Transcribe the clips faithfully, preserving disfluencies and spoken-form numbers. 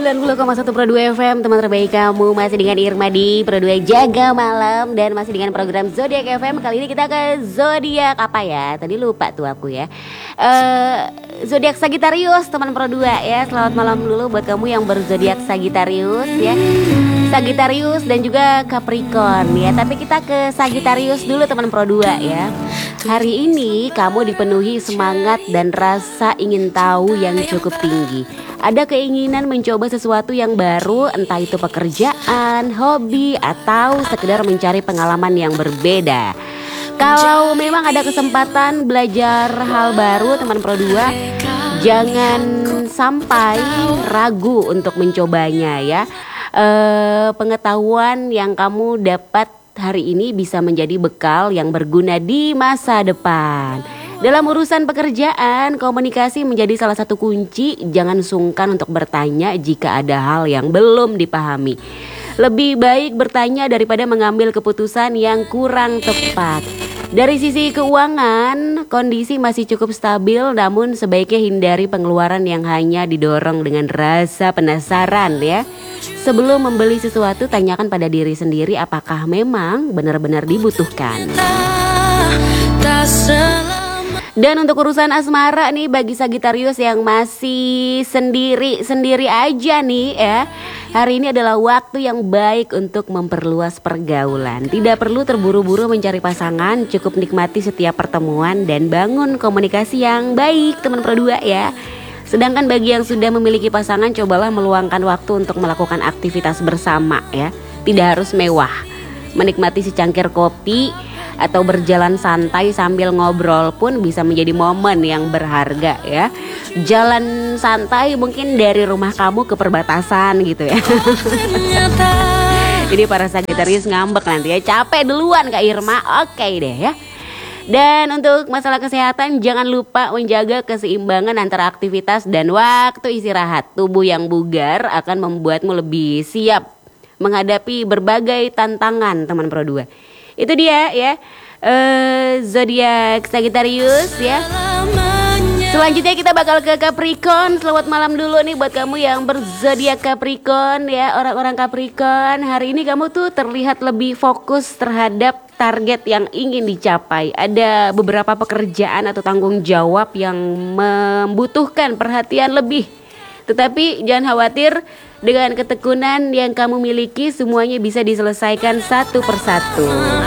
sembilan puluh koma satu Pro dua F M, teman terbaik kamu. Masih dengan Irma di Pro dua Jaga Malam. Dan masih dengan program Zodiak F M. Kali ini kita ke Zodiak apa ya? Tadi lupa tuh aku ya uh, Zodiak Sagittarius, teman Pro dua ya. Selamat malam dulu buat kamu yang berzodiak Sagittarius ya. Sagittarius dan juga Capricorn ya. Tapi kita ke Sagittarius dulu teman Pro dua ya. Hari ini kamu dipenuhi semangat dan rasa ingin tahu yang cukup tinggi. Ada keinginan mencoba sesuatu yang baru, entah itu pekerjaan, hobi, atau sekedar mencari pengalaman yang berbeda. Kalau memang ada kesempatan belajar hal baru teman Pro dua, jangan sampai ragu untuk mencobanya ya. E, pengetahuan yang kamu dapat hari ini bisa menjadi bekal yang berguna di masa depan. Dalam urusan pekerjaan, komunikasi menjadi salah satu kunci. Jangan sungkan untuk bertanya jika ada hal yang belum dipahami. Lebih baik bertanya daripada mengambil keputusan yang kurang tepat. Dari sisi keuangan, kondisi masih cukup stabil, namun sebaiknya hindari pengeluaran yang hanya didorong dengan rasa penasaran ya. Sebelum membeli sesuatu, tanyakan pada diri sendiri apakah memang benar-benar dibutuhkan. Dan untuk urusan asmara nih, bagi Sagittarius yang masih sendiri-sendiri aja nih ya, hari ini adalah waktu yang baik untuk memperluas pergaulan. Tidak perlu terburu-buru mencari pasangan, cukup nikmati setiap pertemuan dan bangun komunikasi yang baik teman Pro dua ya. Sedangkan bagi yang sudah memiliki pasangan, cobalah meluangkan waktu untuk melakukan aktivitas bersama ya. Tidak harus mewah. Menikmati secangkir kopi atau berjalan santai sambil ngobrol pun bisa menjadi momen yang berharga ya. Jalan santai mungkin dari rumah kamu ke perbatasan gitu ya. Jadi para Sagittarius ngambek nanti ya. Capek duluan Kak Irma. Oke deh ya. Dan untuk masalah kesehatan, jangan lupa menjaga keseimbangan antara aktivitas dan waktu istirahat. Tubuh yang bugar akan membuatmu lebih siap menghadapi berbagai tantangan teman Pro dua. Itu dia ya, uh, zodiak Sagittarius ya. Selanjutnya kita bakal ke Capricorn. Selamat malam dulu nih buat kamu yang berzodiak Capricorn ya. Orang-orang Capricorn, hari ini kamu tuh terlihat lebih fokus terhadap target yang ingin dicapai. Ada beberapa pekerjaan atau tanggung jawab yang membutuhkan perhatian lebih. Tetapi jangan khawatir, dengan ketekunan yang kamu miliki semuanya bisa diselesaikan satu persatu.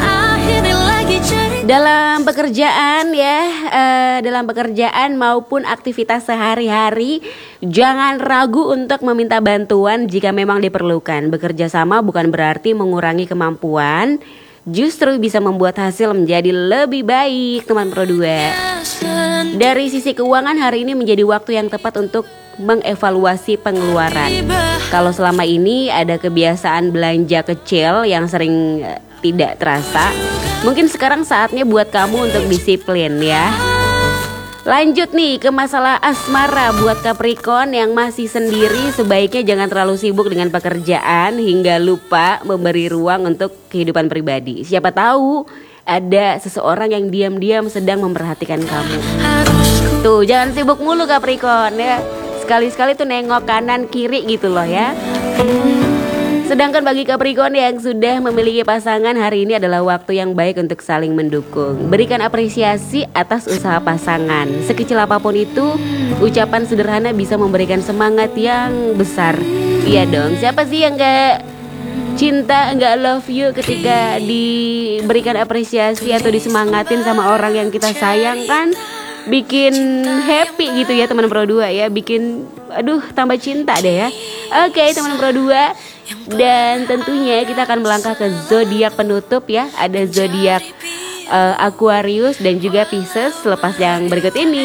Dalam pekerjaan ya, uh, dalam pekerjaan maupun aktivitas sehari-hari, jangan ragu untuk meminta bantuan jika memang diperlukan. Bekerja sama bukan berarti mengurangi kemampuan, justru bisa membuat hasil menjadi lebih baik teman Pro dua. Dari sisi keuangan, hari ini menjadi waktu yang tepat untuk mengevaluasi pengeluaran. Kalau selama ini ada kebiasaan belanja kecil yang sering uh, tidak terasa, mungkin sekarang saatnya buat kamu untuk disiplin ya. Lanjut nih ke masalah asmara buat Capricorn yang masih sendiri. Sebaiknya jangan terlalu sibuk dengan pekerjaan hingga lupa memberi ruang untuk kehidupan pribadi. Siapa tahu ada seseorang yang diam-diam sedang memperhatikan kamu. Tuh, jangan sibuk mulu Capricorn ya. Sekali-sekali tuh nengok kanan kiri gitu loh ya. Sedangkan bagi Capricorn yang sudah memiliki pasangan, hari ini adalah waktu yang baik untuk saling mendukung. Berikan apresiasi atas usaha pasangan. Sekecil apapun itu, ucapan sederhana bisa memberikan semangat yang besar. Iya dong, siapa sih yang gak cinta, gak love you ketika diberikan apresiasi atau disemangatin sama orang yang kita sayang kan? Bikin happy gitu ya teman Pro dua ya. Bikin aduh tambah cinta deh ya. Oke teman Pro dua. Dan tentunya kita akan melangkah ke zodiak penutup ya. Ada zodiak uh, Aquarius dan juga Pisces selepas yang berikut ini.